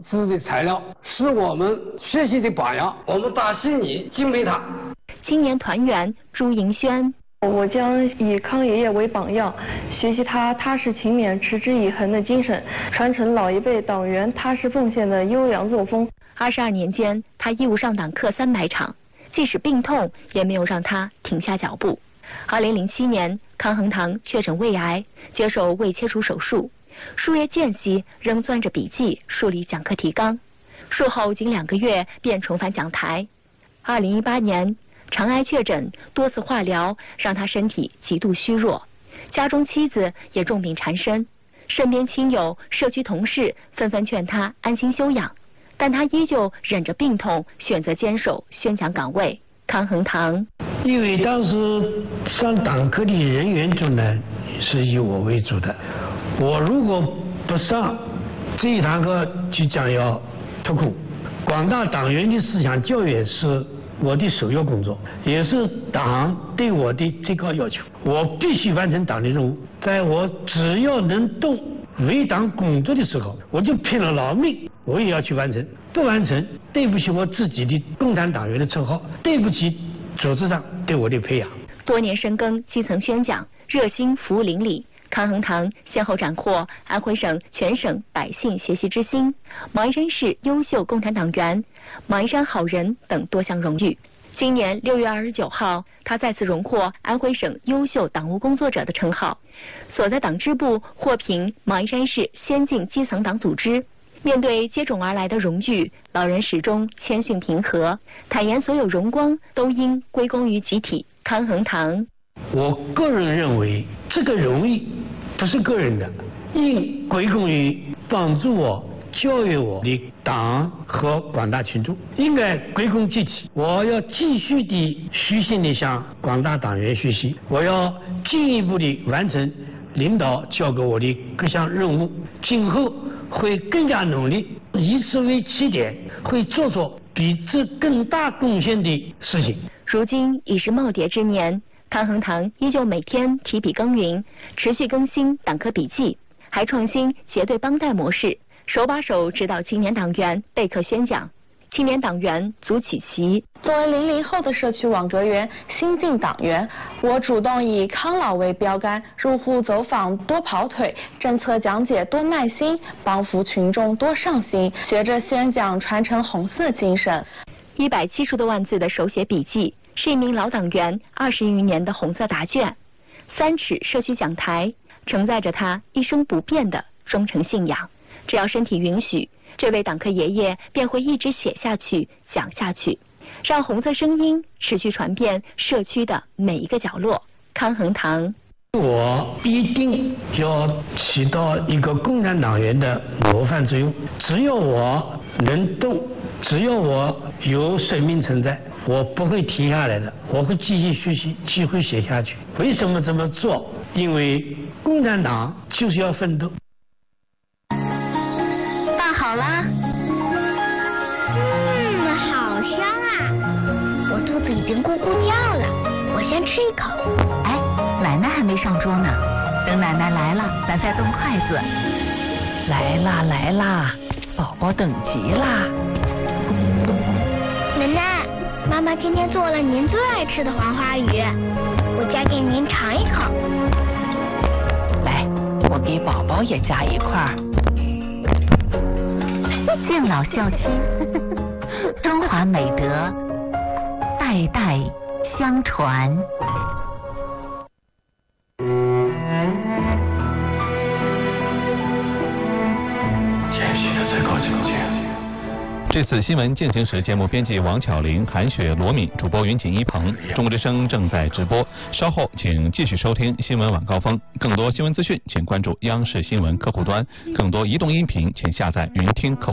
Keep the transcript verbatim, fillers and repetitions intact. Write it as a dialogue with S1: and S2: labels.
S1: 织的材料，是我们学习的榜样。我们大心里敬佩他。
S2: 青年团员朱迎轩。
S3: 我将以康爷爷为榜样，学习他踏实勤勉、持之以恒的精神，传承老一辈党员踏实奉献的优良作风。
S2: 二十二年间，他义务上党课三百场，即使病痛也没有让他停下脚步。二零零七年，康恒堂确诊胃癌，接受胃切除手术，数月间隙仍攥着笔记梳理讲课提纲，术后仅两个月便重返讲台。二零一八年。肠癌确诊，多次化疗让他身体极度虚弱，家中妻子也重病缠身，身边亲友、社区同事纷纷劝他安心休养，但他依旧忍着病痛，选择坚守宣讲岗位。康恒堂，
S4: 因为当时上党课的人员中呢是以我为主的，我如果不上这一堂课，就将要脱裤。广大党员的思想教育是我的首要工作，也是党对我的最高要求。我必须完成党的任务，在我只要能动为党工作的时候，我就拼了老命，我也要去完成。不完成，对不起我自己的共产党员的称号，对不起组织上对我的培养。
S2: 多年深耕基层宣讲，热心服务邻里。康恒堂先后斩获安徽省全省百姓学习之星、毛衣山市优秀共产党员、毛衣山好人等多项荣誉。今年六月二十九号，他再次荣获安徽省优秀党务工作者的称号，所在党支部获评毛衣山市先进基层党组织。面对接踵而来的荣誉，老人始终谦逊平和，坦言所有荣光都应归功于集体。康恒堂，
S4: 我个人认为这个荣誉不是个人的，应归功于帮助我、教育我的党和广大群众，应该归功集体。我要继续的虚心的向广大党员学习，我要进一步的完成领导交给我的各项任务，今后会更加努力，以此为起点，会做出比这更大贡献的事情。
S2: 如今已是耄耋之年，康恒堂依旧每天提笔耕耘，持续更新党课笔记，还创新结对帮带模式，手把手指导青年党员备课宣讲。青年党员组起席。
S5: 作为零零后的社区网格员、新进党员，我主动以康老为标杆，入户走访多跑腿，政策讲解多耐心，帮扶群众多上心，学着宣讲传承红色精神。
S2: 一百七十多万字的手写笔记，是一名老党员二十余年的红色答卷。三尺社区讲台，承载着他一生不变的忠诚信仰。只要身体允许，这位党课爷爷便会一直写下去、讲下去，让红色声音持续传遍社区的每一个角落。康恒堂，
S4: 我一定要起到一个共产党员的模范作用。只要我能动，只要我有生命存在，我不会停下来的，我会继续学习，继续写下去。为什么这么做？因为共产党就是要奋斗。
S6: 饭好啦。嗯，好香啊！我肚子已经咕咕叫了，我先吃一口。
S7: 哎，奶奶还没上桌呢，等奶奶来了，咱再动筷子。来啦来啦，宝宝等急啦。
S6: 奶奶，妈妈今天做了您最爱吃的黄花鱼，我夹给您尝一口。
S7: 来，我给宝宝也夹一块。敬老孝亲，中华美德代代相传。
S8: 谦虚的最高境界。
S9: 这次新闻进行时，节目编辑王巧玲、韩雪、罗敏，主播云锦一鹏。中国之声正在直播，稍后请继续收听新闻晚高峰。更多新闻资讯，请关注央视新闻客户端；更多移动音频，请下载云听客户端。